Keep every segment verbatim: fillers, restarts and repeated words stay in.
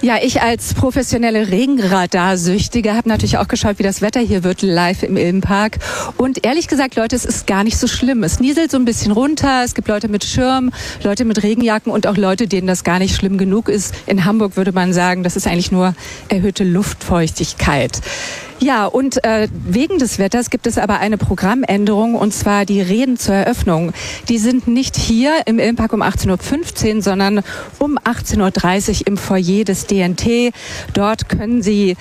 Ja, ich als professionelle Regenradarsüchtige habe natürlich auch geschaut, wie das Wetter hier wird live im Ilmenpark. Und ehrlich gesagt, Leute, es ist gar nicht so schlimm. Es nieselt so ein bisschen runter. Es gibt Leute mit Schirm, Leute mit Regenjacken und auch Leute, denen das gar nicht schlimm genug ist. In Hamburg würde man sagen, das ist eigentlich nur erhöhte Luftfeuchtigkeit. Ja, und äh, wegen des Wetters gibt es aber eine Programmänderung, und zwar die Reden zur Eröffnung. Die sind nicht hier im Ilmenpark um achtzehn Uhr fünfzehn, sondern um achtzehn Uhr dreißig im Foyer des D N T. Dort können Sie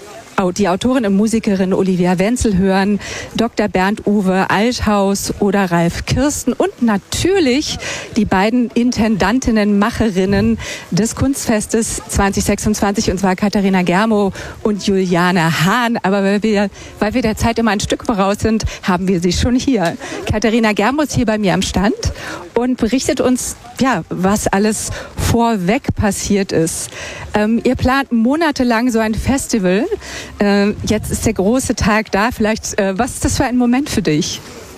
die Autorin und Musikerin Olivia Wenzel hören, Doktor Bernd Uwe Althaus oder Ralf Kirsten und natürlich die beiden Intendantinnen, Macherinnen des Kunstfestes zwanzig sechsundzwanzig, und zwar Katharina Germo und Juliane Hahn. Aber weil wir, weil wir der Zeit immer ein Stück voraus sind, haben wir sie schon hier. Katharina Germo ist hier bei mir am Stand und berichtet uns, ja, was alles vorweg passiert ist. Ähm, ihr plant monatelang so ein Festival. Äh, jetzt ist der große Tag da. Vielleicht, äh, was ist das für ein Moment für dich?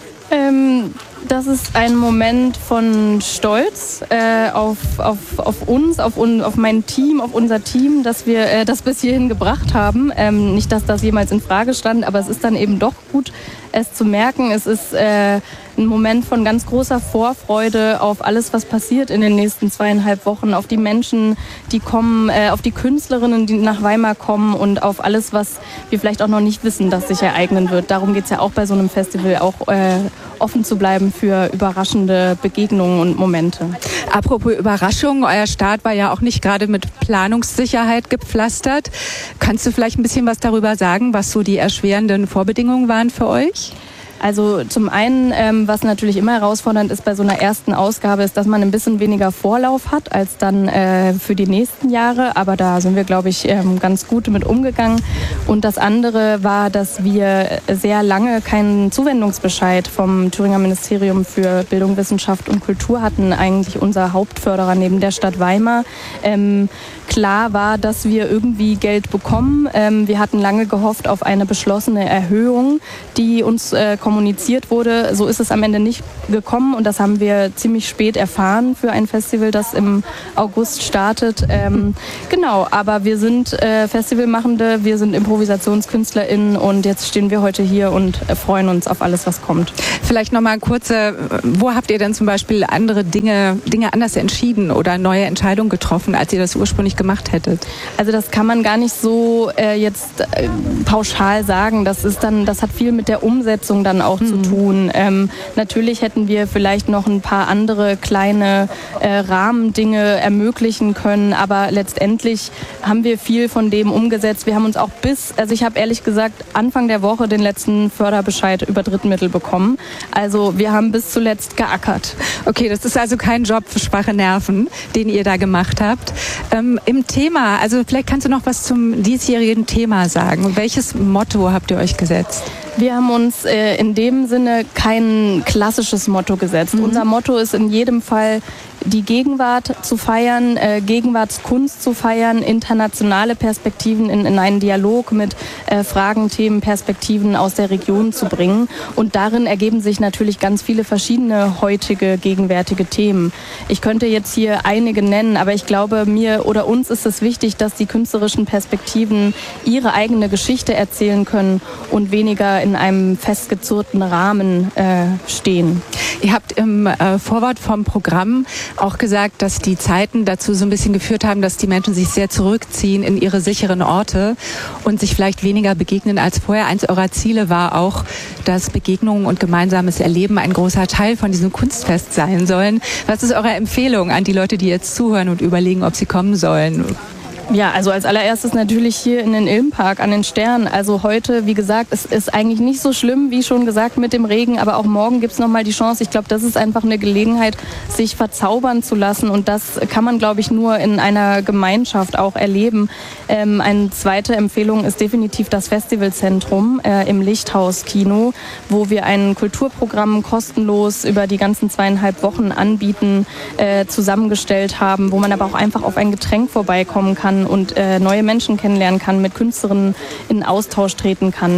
Ähm, das ist ein Moment von Stolz äh, auf, auf, auf uns, auf, un, auf mein Team, auf unser Team, dass wir äh, das bis hierhin gebracht haben. Ähm, nicht, dass das jemals in Frage stand, aber es ist dann eben doch gut, es zu merken. Es ist äh, ein Moment von ganz großer Vorfreude auf alles, was passiert in den nächsten zweieinhalb Wochen, auf die Menschen, die kommen, äh, auf die Künstlerinnen, die nach Weimar kommen und auf alles, was wir vielleicht auch noch nicht wissen, das sich ereignen wird. Darum geht es ja auch bei so einem Festival, auch äh, offen zu bleiben für überraschende Begegnungen und Momente. Apropos Überraschung, euer Start war ja auch nicht gerade mit Planungssicherheit gepflastert. Kannst du vielleicht ein bisschen was darüber sagen, was so die erschwerenden Vorbedingungen waren für euch? Also zum einen, ähm, was natürlich immer herausfordernd ist bei so einer ersten Ausgabe, ist, dass man ein bisschen weniger Vorlauf hat als dann äh, für die nächsten Jahre. Aber da sind wir, glaube ich, ähm, ganz gut mit umgegangen. Und das andere war, dass wir sehr lange keinen Zuwendungsbescheid vom Thüringer Ministerium für Bildung, Wissenschaft und Kultur hatten. Eigentlich unser Hauptförderer neben der Stadt Weimar. Ähm, klar war, dass wir irgendwie Geld bekommen. Ähm, wir hatten lange gehofft auf eine beschlossene Erhöhung, die uns äh, kommuniziert wurde. So ist es am Ende nicht gekommen und das haben wir ziemlich spät erfahren für ein Festival, das im August startet. Ähm, genau, aber wir sind äh, Festivalmachende, wir sind ImprovisationskünstlerInnen und jetzt stehen wir heute hier und äh, freuen uns auf alles, was kommt. Vielleicht nochmal kurze, wo habt ihr denn zum Beispiel andere Dinge, Dinge anders entschieden oder neue Entscheidungen getroffen, als ihr das ursprünglich gemacht hättet? Also das kann man gar nicht so äh, jetzt äh, pauschal sagen. Das ist dann, das hat viel mit der Umsetzung dann auch mhm. zu tun. Ähm, natürlich hätten wir vielleicht noch ein paar andere kleine äh, Rahmendinge ermöglichen können, aber letztendlich haben wir viel von dem umgesetzt. Wir haben uns auch bis, also ich habe ehrlich gesagt Anfang der Woche den letzten Förderbescheid über Drittmittel bekommen. Also wir haben bis zuletzt geackert. Okay, das ist also kein Job für schwache Nerven, den ihr da gemacht habt. Ähm, Im Thema, also vielleicht kannst du noch was zum diesjährigen Thema sagen. Welches Motto habt ihr euch gesetzt? Wir haben uns äh, in dem Sinne kein klassisches Motto gesetzt. Mhm. Unser Motto ist in jedem Fall, die Gegenwart zu feiern, äh, Gegenwartskunst zu feiern, internationale Perspektiven in, in einen Dialog mit äh, Fragen, Themen, Perspektiven aus der Region zu bringen. Und darin ergeben sich natürlich ganz viele verschiedene heutige, gegenwärtige Themen. Ich könnte jetzt hier einige nennen, aber ich glaube, mir oder uns ist es wichtig, dass die künstlerischen Perspektiven ihre eigene Geschichte erzählen können und weniger in einem festgezurrten Rahmen äh, stehen. Ihr habt im äh, Vorwort vom Programm auch gesagt, dass die Zeiten dazu so ein bisschen geführt haben, dass die Menschen sich sehr zurückziehen in ihre sicheren Orte und sich vielleicht weniger begegnen als vorher. Eins eurer Ziele war auch, dass Begegnungen und gemeinsames Erleben ein großer Teil von diesem Kunstfest sein sollen. Was ist eure Empfehlung an die Leute, die jetzt zuhören und überlegen, ob sie kommen sollen? Ja, also als allererstes natürlich hier in den Ilmenpark an den Stern. Also heute, wie gesagt, es ist eigentlich nicht so schlimm, wie schon gesagt, mit dem Regen, aber auch morgen gibt's noch mal die Chance. Ich glaube, das ist einfach eine Gelegenheit, sich verzaubern zu lassen und das kann man, glaube ich, nur in einer Gemeinschaft auch erleben. Ähm, eine zweite Empfehlung ist definitiv das Festivalzentrum äh, im Lichthaus-Kino, wo wir ein Kulturprogramm kostenlos über die ganzen zweieinhalb Wochen anbieten, äh, zusammengestellt haben, wo man aber auch einfach auf ein Getränk vorbeikommen kann und äh, neue Menschen kennenlernen kann, mit Künstlerinnen in Austausch treten kann.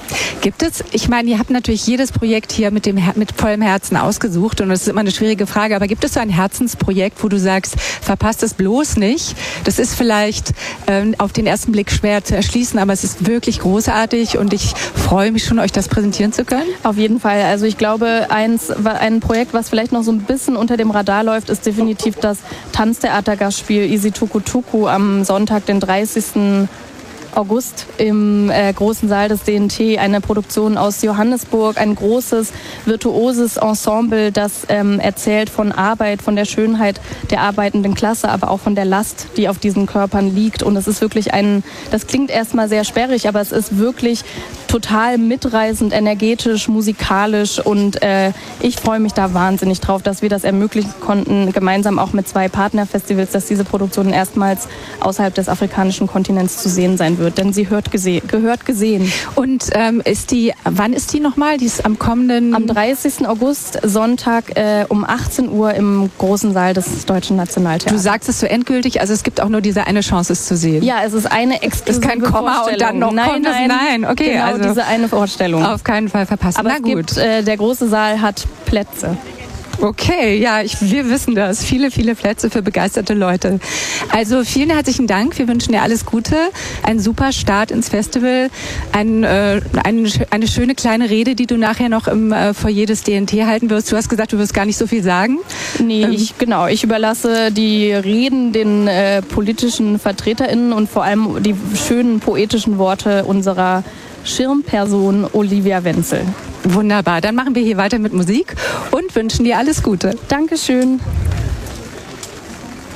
Gibt es, ich meine, ihr habt natürlich jedes Projekt hier mit, dem, mit vollem Herzen ausgesucht und das ist immer eine schwierige Frage, aber gibt es so ein Herzensprojekt, wo du sagst, verpasst es bloß nicht? Das ist vielleicht ähm, auf den ersten Blick schwer zu erschließen, aber es ist wirklich großartig und ich freue mich schon, euch das präsentieren zu können. Auf jeden Fall. Also ich glaube, eins, ein Projekt, was vielleicht noch so ein bisschen unter dem Radar läuft, ist definitiv das Tanztheatergastspiel Easy Tuku Tuku am Sonntag, den dreißigsten August im äh, großen Saal des D N T, eine Produktion aus Johannesburg, ein großes, virtuoses Ensemble, das ähm, erzählt von Arbeit, von der Schönheit der arbeitenden Klasse, aber auch von der Last, die auf diesen Körpern liegt. Und es ist wirklich ein, das klingt erstmal sehr sperrig, aber es ist wirklich total mitreißend, energetisch, musikalisch und äh, ich freue mich da wahnsinnig drauf, dass wir das ermöglichen konnten, gemeinsam auch mit zwei Partnerfestivals, dass diese Produktion erstmals außerhalb des afrikanischen Kontinents zu sehen sein wird, denn sie hört gese- gehört gesehen. Und ähm, ist die, wann ist die nochmal? Die ist am kommenden... Am dreißigsten August, Sonntag äh, um achtzehn Uhr im großen Saal des Deutschen Nationaltheaters. Du sagst es so endgültig, also es gibt auch nur diese eine Chance, es zu sehen. Ja, es ist eine exklusive Ist kein Komma und dann noch nein, kommt es, nein, nein, okay. Genau also diese eine Vorstellung. Auf keinen Fall verpassen. Aber Na es gut. gibt, äh, der große Saal hat Plätze. Okay, ja, ich, wir wissen das. Viele, viele Plätze für begeisterte Leute. Also vielen herzlichen Dank. Wir wünschen dir alles Gute, einen super Start ins Festival, ein, äh, ein, eine schöne kleine Rede, die du nachher noch im äh, Foyer des D N T halten wirst. Du hast gesagt, du wirst gar nicht so viel sagen. Nee, ähm. ich, genau. Ich überlasse die Reden den äh, politischen VertreterInnen und vor allem die schönen poetischen Worte unserer Schirmperson Olivia Wenzel. Wunderbar, dann machen wir hier weiter mit Musik und wünschen dir alles Gute. Dankeschön.